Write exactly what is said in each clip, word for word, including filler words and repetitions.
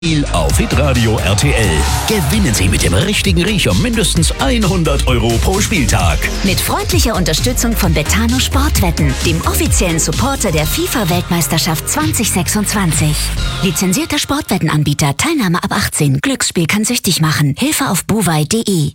Auf Hitradio R T L. Gewinnen Sie mit dem richtigen Riecher mindestens hundert Euro pro Spieltag. Mit freundlicher Unterstützung von Betano Sportwetten, dem offiziellen Supporter der FIFA-Weltmeisterschaft zwanzig sechsundzwanzig. Lizenzierter Sportwettenanbieter, Teilnahme ab achtzehn. Glücksspiel kann süchtig machen. Hilfe auf bovai punkt de.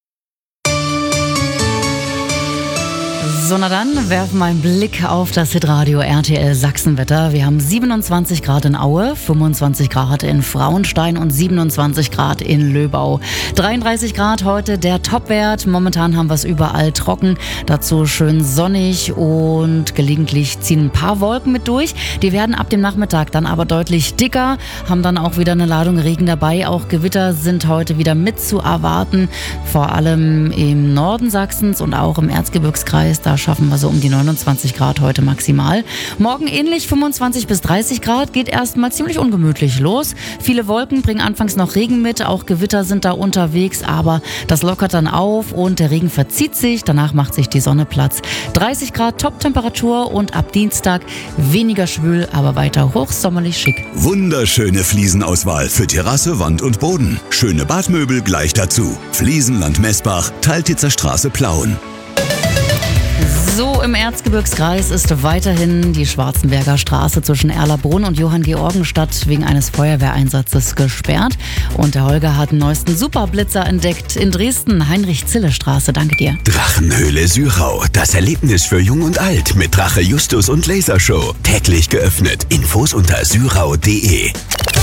So, na dann werfen wir einen Blick auf das Hitradio R T L Sachsenwetter. Wir haben siebenundzwanzig Grad in Aue, fünfundzwanzig Grad in Frauenstein und siebenundzwanzig Grad in Löbau. dreiunddreißig Grad heute der Topwert. Momentan haben wir es überall trocken, dazu schön sonnig und gelegentlich ziehen ein paar Wolken mit durch. Die werden ab dem Nachmittag dann aber deutlich dicker, haben dann auch wieder eine Ladung Regen dabei. Auch Gewitter sind heute wieder mit zu erwarten, vor allem im Norden Sachsens und auch im Erzgebirgskreis. Da schaffen wir so um die neunundzwanzig Grad heute maximal. Morgen ähnlich fünfundzwanzig bis dreißig Grad, geht erstmal ziemlich ungemütlich los. Viele Wolken bringen anfangs noch Regen mit, auch Gewitter sind da unterwegs, aber das lockert dann auf und der Regen verzieht sich, danach macht sich die Sonne Platz. dreißig Grad Top-Temperatur und ab Dienstag weniger schwül, aber weiter hochsommerlich schick. Wunderschöne Fliesenauswahl für Terrasse, Wand und Boden. Schöne Badmöbel gleich dazu. Fliesenland Messbach, Teiltitzer Straße Plauen. So, im Erzgebirgskreis ist weiterhin die Schwarzenberger Straße zwischen Erlabrunn und Johann-Georgenstadt wegen eines Feuerwehreinsatzes gesperrt. Und der Holger hat den neuesten Superblitzer entdeckt in Dresden, Heinrich-Zille-Straße. Danke dir. Drachenhöhle Syrau, das Erlebnis für Jung und Alt mit Drache Justus und Lasershow. Täglich geöffnet. Infos unter syrau punkt de.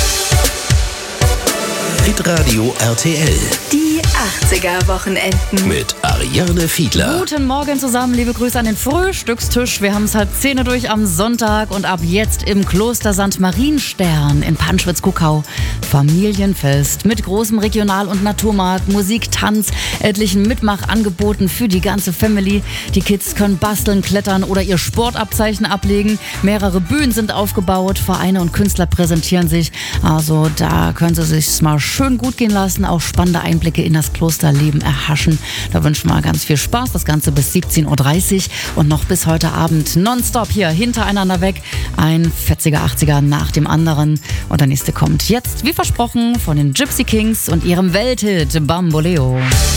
Hitradio R T L. Die achtziger-Wochenenden. Mit Ariane Fiedler. Guten Morgen zusammen, liebe Grüße an den Frühstückstisch. Wir haben es halb zehn durch am Sonntag und ab jetzt im Kloster Sankt Marienstern in Panschwitz-Kuckau. Familienfest mit großem Regional- und Naturmarkt, Musik, Tanz, etlichen Mitmachangeboten für die ganze Family. Die Kids können basteln, klettern oder ihr Sportabzeichen ablegen. Mehrere Bühnen sind aufgebaut, Vereine und Künstler präsentieren sich. Also da können sie sich mal schön gut gehen lassen, auch spannende Einblicke in das Klosterleben erhaschen. Da wünschen wir ganz viel Spaß. Das Ganze bis siebzehn Uhr dreißig und noch bis heute Abend nonstop hier hintereinander weg. Ein fetziger achtziger nach dem anderen. Und der nächste kommt jetzt, wie versprochen, von den Gypsy Kings und ihrem Welthit Bamboleo.